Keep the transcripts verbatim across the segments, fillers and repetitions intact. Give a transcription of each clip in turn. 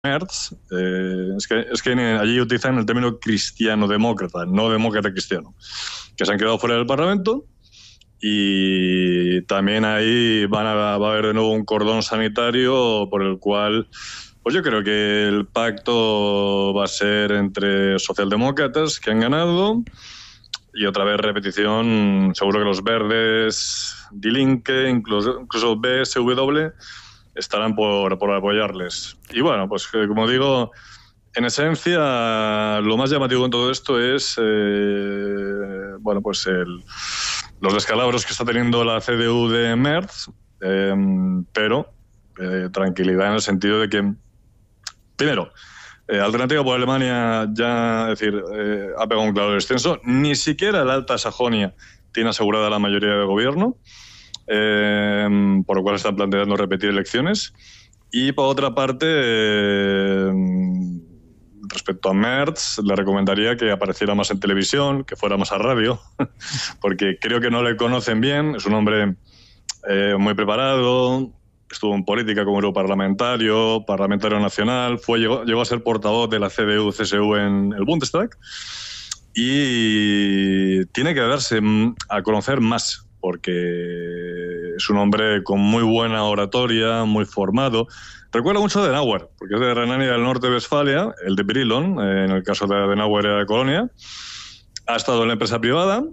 Merz, eh, es que, es que allí utilizan el término cristiano-demócrata, no demócrata-cristiano, que se han quedado fuera del Parlamento, y también ahí van a, va a haber de nuevo un cordón sanitario por el cual, pues yo creo que el pacto va a ser entre socialdemócratas, que han ganado, y otra vez repetición, seguro que los verdes, Die Linke, incluso, incluso B S W, estarán por, por apoyarles. Y bueno, pues como digo, en esencia, lo más llamativo en todo esto es eh, bueno, pues el, los descalabros que está teniendo la C D U de Merz, eh, pero eh, tranquilidad en el sentido de que, primero, eh, Alternativa por Alemania ya, es decir, eh, ha pegado un claro descenso. Ni siquiera la Alta Sajonia tiene asegurada la mayoría de gobierno. Eh, por lo cual están planteando repetir elecciones. Y por otra parte, eh, respecto a Merz, le recomendaría que apareciera más en televisión, que fuera más a radio, porque creo que no le conocen bien. Es un hombre eh, muy preparado, estuvo en política como europarlamentario, parlamentario nacional, fue, llegó, llegó a ser portavoz de la C D U C S U en el Bundestag, y tiene que darse a conocer más, porque es un hombre con muy buena oratoria, muy formado. Recuerda mucho a Adenauer, porque es de Renania del Norte-Westfalia, el de Brilon, eh, en el caso de Adenauer era de Colonia. Ha estado en la empresa privada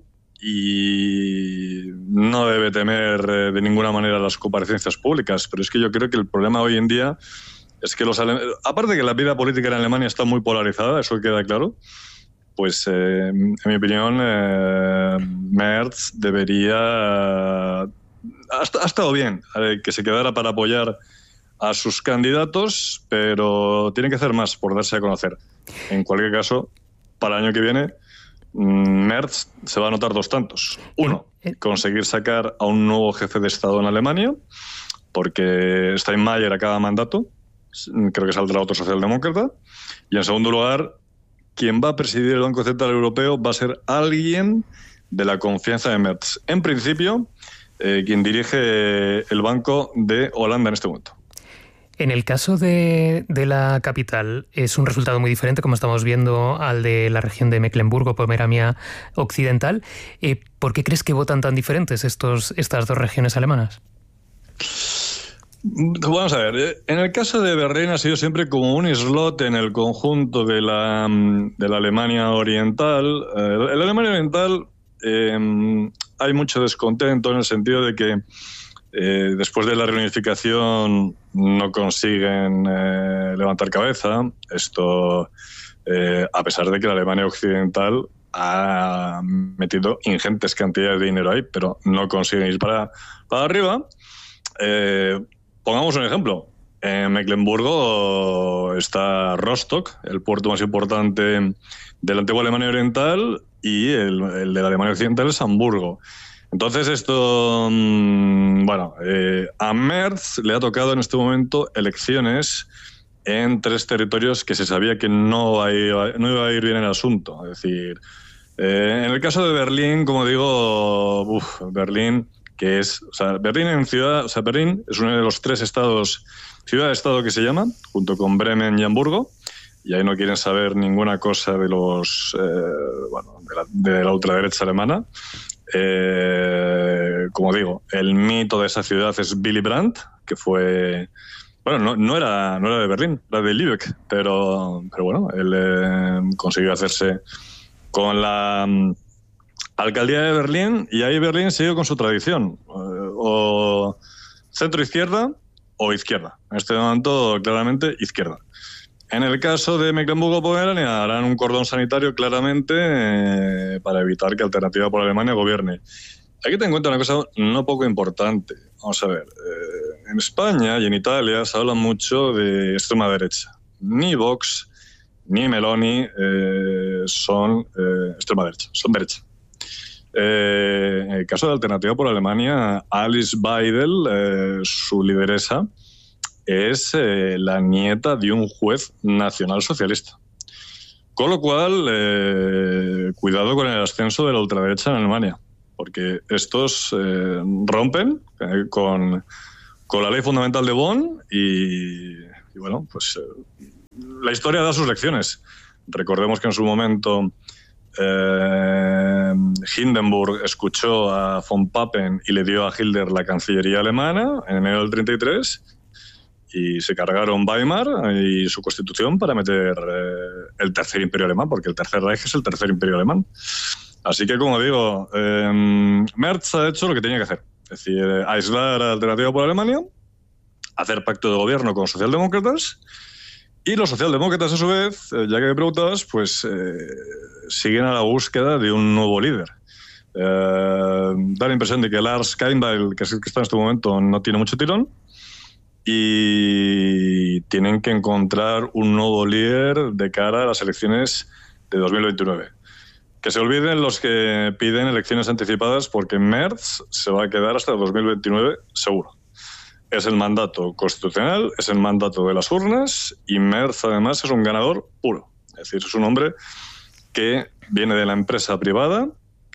y no debe temer eh, de ninguna manera las comparecencias públicas, pero es que yo creo que el problema hoy en día es que los alemanes, aparte de que la vida política en Alemania está muy polarizada, eso queda claro, pues eh, en mi opinión eh, Merz debería, ha, ha estado bien eh, que se quedara para apoyar a sus candidatos, pero tiene que hacer más por darse a conocer. En cualquier caso, para el año que viene Merz se va a notar dos tantos. Uno, conseguir sacar a un nuevo jefe de Estado en Alemania, porque Steinmeier acaba mandato, creo que saldrá otro socialdemócrata, y en segundo lugar, quien va a presidir el Banco Central Europeo va a ser alguien de la confianza de Merz. En principio, eh, quien dirige el Banco de Holanda en este momento. En el caso de, de la capital, es un resultado muy diferente, como estamos viendo, al de la región de Mecklemburgo-Pomerania Occidental. Eh, ¿Por qué crees que votan tan diferentes estos, estas dos regiones alemanas? Vamos a ver, en el caso de Berlín ha sido siempre como un islote en el conjunto de la, de la Alemania Oriental. En la Alemania Oriental eh, hay mucho descontento en el sentido de que eh, después de la reunificación no consiguen eh, levantar cabeza. Esto, eh, a pesar de que la Alemania Occidental ha metido ingentes cantidades de dinero ahí, pero no consiguen ir para, para arriba. Eh, Pongamos un ejemplo. En Mecklemburgo está Rostock, el puerto más importante de la antigua Alemania Oriental, y el, el de la Alemania Occidental es Hamburgo. Entonces esto, bueno, eh, a Merz le ha tocado en este momento elecciones en tres territorios que se sabía que no, va a ir, no iba a ir bien el asunto. Es decir, eh, en el caso de Berlín, como digo, uf, Berlín... que es, o sea, Berlín en ciudad, o sea, Berlín es uno de los tres estados, ciudad-estado que se llama, junto con Bremen y Hamburgo, y ahí no quieren saber ninguna cosa de los, eh, bueno, de la, de la ultraderecha alemana. Eh, como digo, el mito de esa ciudad es Willy Brandt, que fue, bueno, no, no era, no era de Berlín, era de Lübeck, pero, pero bueno, él eh, consiguió hacerse con la alcaldía de Berlín, y ahí Berlín siguió con su tradición, o centro-izquierda o izquierda. En este momento, claramente, izquierda. En el caso de Mecklemburgo-Pomerania harán un cordón sanitario claramente eh, para evitar que Alternativa por Alemania gobierne. Hay que tener en cuenta una cosa no poco importante. Vamos a ver, eh, en España y en Italia se habla mucho de extrema derecha. Ni Vox ni Meloni eh, son eh, extrema derecha, son derecha. Eh, en el caso de Alternativa por Alemania, Alice Weidel, eh, su lideresa, es eh, la nieta de un juez nacional socialista. Con lo cual, eh, cuidado con el ascenso de la ultraderecha en Alemania, porque estos eh, rompen eh, con, con la ley fundamental de Bonn y, y bueno, pues eh, la historia da sus lecciones. Recordemos que en su momento eh, Hindenburg escuchó a von Papen y le dio a Hitler la Cancillería alemana en enero del treinta y tres y se cargaron Weimar y su constitución para meter eh, el tercer imperio alemán, porque el Tercer Reich es el tercer imperio alemán. Así que, como digo, eh, Merz ha hecho lo que tenía que hacer. Es decir, eh, aislar a la Alternativa por Alemania, hacer pacto de gobierno con socialdemócratas, y los socialdemócratas, a su vez, eh, ya que me preguntabas, pues eh, siguen a la búsqueda de un nuevo líder. Eh, da la impresión de que Lars Kleinbeil, que es el que está en este momento, no tiene mucho tirón, y tienen que encontrar un nuevo líder de cara a las elecciones de dos mil veintinueve. Que se olviden los que piden elecciones anticipadas, porque Merz se va a quedar hasta dos mil veintinueve seguro. Es el mandato constitucional, es el mandato de las urnas, y Merz además es un ganador puro. Es decir, es un hombre que viene de la empresa privada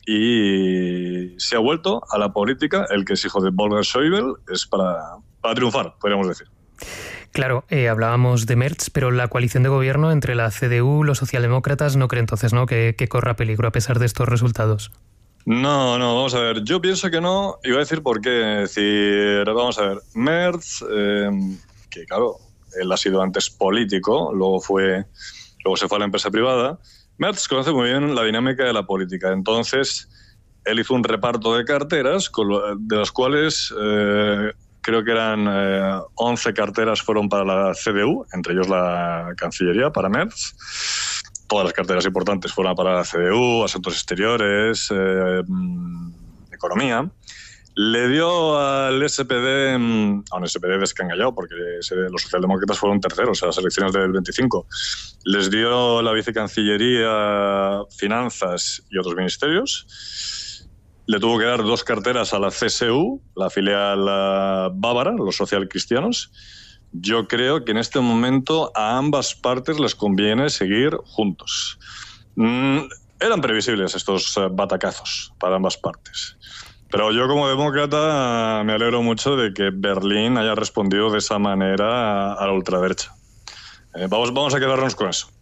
y se ha vuelto a la política. El que es hijo de Wolfgang Schäuble es para, para triunfar, podríamos decir. Claro, eh, hablábamos de Merz, pero la coalición de gobierno entre la C D U, los socialdemócratas, no cree entonces, ¿no?, que, que corra peligro a pesar de estos resultados. No, no, vamos a ver. Yo pienso que no, y voy a decir por qué. Es decir, vamos a ver, Merz, eh, que claro, él ha sido antes político, luego fue, luego se fue a la empresa privada. Merz conoce muy bien la dinámica de la política. Entonces, él hizo un reparto de carteras, de las cuales eh, creo que eran eh, once carteras fueron para la C D U, entre ellos la Cancillería, para Merz. Todas las carteras importantes fueron para la C D U, Asuntos Exteriores, eh, Economía. Le dio al S P D, a un S P D descangallado, porque los socialdemócratas fueron terceros a las elecciones del veinticinco. Les dio la vicecancillería, finanzas y otros ministerios. Le tuvo que dar dos carteras a la C S U, la filial bávara, los socialcristianos. Yo creo que en este momento a ambas partes les conviene seguir juntos. Mm, eran previsibles estos batacazos para ambas partes. Pero yo, como demócrata, me alegro mucho de que Berlín haya respondido de esa manera a la ultraderecha. Eh, vamos, vamos a quedarnos con eso.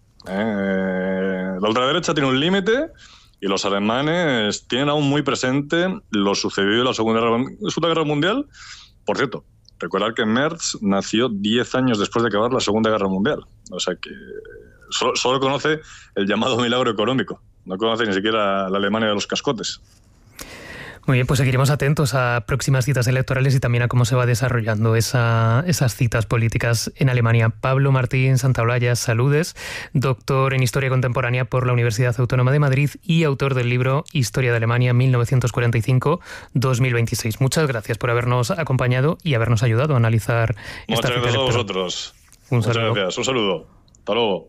Eh, la ultraderecha tiene un límite y los alemanes tienen aún muy presente lo sucedido en la Segunda Guerra, Segunda Guerra Mundial. Por cierto, recordar que Merz nació diez años después de acabar la Segunda Guerra Mundial. O sea que solo, solo conoce el llamado milagro económico. No conoce ni siquiera la Alemania de los cascotes. Muy bien, pues seguiremos atentos a próximas citas electorales y también a cómo se va desarrollando esa, esas citas políticas en Alemania. Pablo Martín Santaolalla, saludes, doctor en Historia Contemporánea por la Universidad Autónoma de Madrid y autor del libro Historia de Alemania mil novecientos cuarenta y cinco a dos mil veintiséis. Muchas gracias por habernos acompañado y habernos ayudado a analizar esta cita electoral. Muchas gracias a vosotros. Un Muchas saludo. gracias. Un saludo. Hasta luego.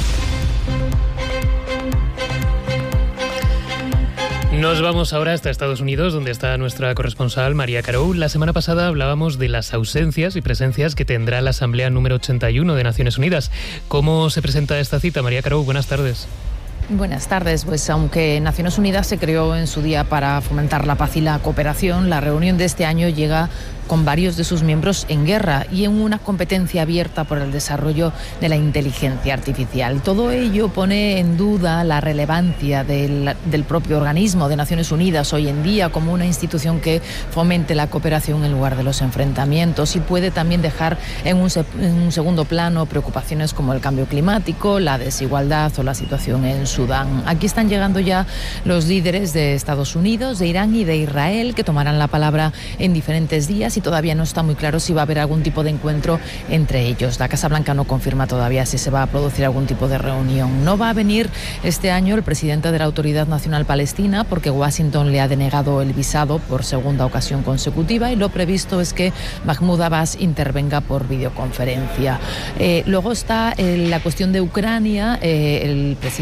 Nos vamos ahora hasta Estados Unidos, donde está nuestra corresponsal María Carou. La semana pasada hablábamos de las ausencias y presencias que tendrá la Asamblea número ochenta y uno de Naciones Unidas. ¿Cómo se presenta esta cita, María Carou? Buenas tardes. Buenas tardes. Pues aunque Naciones Unidas se creó en su día para fomentar la paz y la cooperación, la reunión de este año llega con varios de sus miembros en guerra y en una competencia abierta por el desarrollo de la inteligencia artificial. Todo ello pone en duda la relevancia del, del propio organismo de Naciones Unidas hoy en día como una institución que fomente la cooperación en lugar de los enfrentamientos, y puede también dejar en un, en un segundo plano preocupaciones como el cambio climático, la desigualdad o la situación en Sudán. Aquí están llegando ya los líderes de Estados Unidos, de Irán y de Israel, que tomarán la palabra en diferentes días, y todavía no está muy claro si va a haber algún tipo de encuentro entre ellos. La Casa Blanca no confirma todavía si se va a producir algún tipo de reunión. No va a venir este año el presidente de la Autoridad Nacional Palestina porque Washington le ha denegado el visado por segunda ocasión consecutiva, y lo previsto es que Mahmoud Abbas intervenga por videoconferencia. Eh, luego está eh, la cuestión de Ucrania. Eh, el presidente ucraniano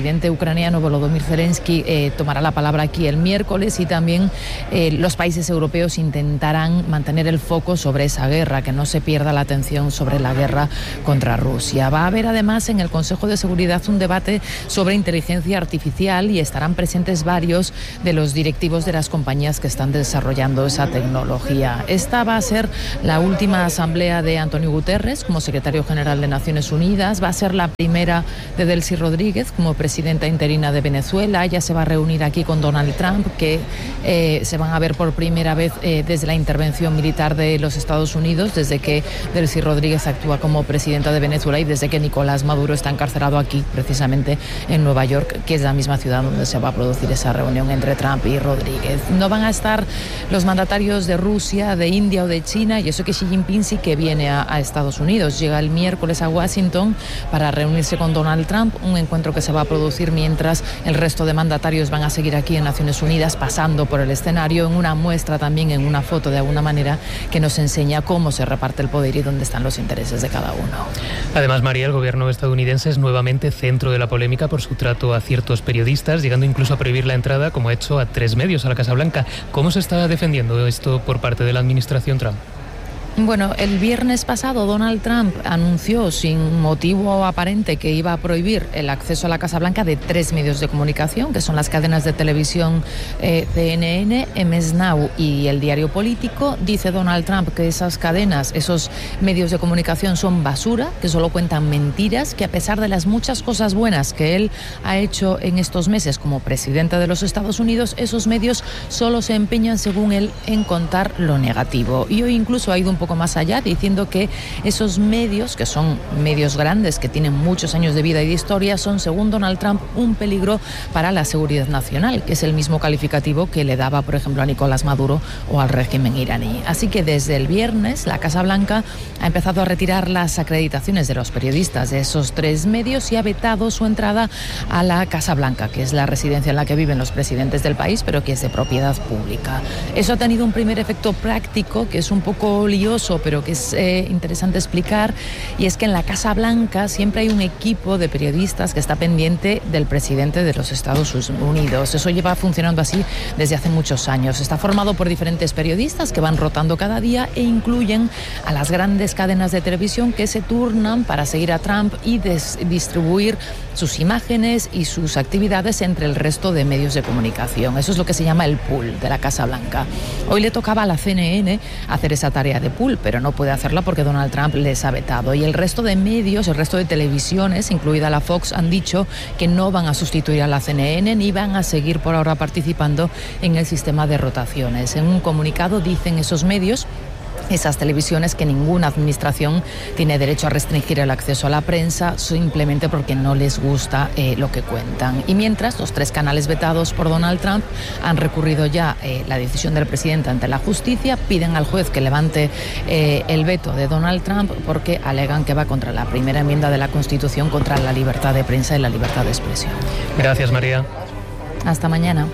ucraniano Volodymyr Zelensky eh, tomará la palabra aquí el miércoles y también eh, los países europeos intentarán mantener el foco sobre esa guerra, que no se pierda la atención sobre la guerra contra Rusia. Va a haber además en el Consejo de Seguridad un debate sobre inteligencia artificial y estarán presentes varios de los directivos de las compañías que están desarrollando esa tecnología. Esta va a ser la última asamblea de Antonio Guterres como secretario general de Naciones Unidas, va a ser la primera de Delcy Rodríguez como presidenta interina de Venezuela. Ella se va a reunir aquí con Donald Trump, que eh, se van a ver por primera vez eh, desde la intervención militar de los Estados Unidos, desde que Delcy Rodríguez actúa como presidenta de Venezuela y desde que Nicolás Maduro está encarcelado aquí, precisamente en Nueva York, que es la misma ciudad donde se va a producir esa reunión entre Trump y Rodríguez. No van a estar los mandatarios de Rusia, de India o de China, y eso que Xi Jinping sí que viene a, a Estados Unidos. Llega el miércoles a Washington para reunirse con Donald Trump, un encuentro que se va a producir mientras el resto de mandatarios van a seguir aquí en Naciones Unidas, pasando por el escenario, en una muestra también, en una foto de alguna manera, que nos enseña cómo se reparte el poder y dónde están los intereses de cada uno. Además, María, el gobierno estadounidense es nuevamente centro de la polémica por su trato a ciertos periodistas, llegando incluso a prohibir la entrada, como ha hecho a tres medios a la Casa Blanca. ¿Cómo se está defendiendo esto por parte de la administración Trump? Bueno, el viernes pasado Donald Trump anunció sin motivo aparente que iba a prohibir el acceso a la Casa Blanca de tres medios de comunicación, que son las cadenas de televisión eh, C N N, M S Now y El Diario Político. Dice Donald Trump que esas cadenas, esos medios de comunicación son basura, que solo cuentan mentiras, que a pesar de las muchas cosas buenas que él ha hecho en estos meses como presidente de los Estados Unidos, esos medios solo se empeñan, según él, en contar lo negativo. Y hoy incluso ha ido un poco más allá, diciendo que esos medios, que son medios grandes, que tienen muchos años de vida y de historia, son, según Donald Trump, un peligro para la seguridad nacional, que es el mismo calificativo que le daba, por ejemplo, a Nicolás Maduro o al régimen iraní. Así que desde el viernes la Casa Blanca ha empezado a retirar las acreditaciones de los periodistas de esos tres medios y ha vetado su entrada a la Casa Blanca, que es la residencia en la que viven los presidentes del país, pero que es de propiedad pública. Eso ha tenido un primer efecto práctico, que es un poco lioso, pero que es eh, interesante explicar, y es que en la Casa Blanca siempre hay un equipo de periodistas que está pendiente del presidente de los Estados Unidos. Eso lleva funcionando así desde hace muchos años. Está formado por diferentes periodistas que van rotando cada día e incluyen a las grandes cadenas de televisión que se turnan para seguir a Trump y des- distribuir sus imágenes y sus actividades entre el resto de medios de comunicación. Eso es lo que se llama el pool de la Casa Blanca. Hoy le tocaba a la C N N hacer esa tarea de pool, pero no puede hacerla porque Donald Trump les ha vetado. Y el resto de medios, el resto de televisiones, incluida la Fox, han dicho que no van a sustituir a la C N N ni van a seguir por ahora participando en el sistema de rotaciones. En un comunicado dicen esos medios, esas televisiones, que ninguna administración tiene derecho a restringir el acceso a la prensa simplemente porque no les gusta eh, lo que cuentan. Y mientras, los tres canales vetados por Donald Trump han recurrido ya eh, la decisión del presidente ante la justicia, piden al juez que levante eh, el veto de Donald Trump porque alegan que va contra la primera enmienda de la Constitución, contra la libertad de prensa y la libertad de expresión. Gracias, María. Hasta mañana.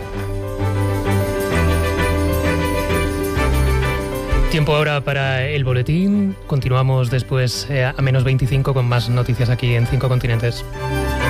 Tiempo ahora para el boletín. Continuamos después eh, a menos veinticinco con más noticias aquí en Cinco Continentes.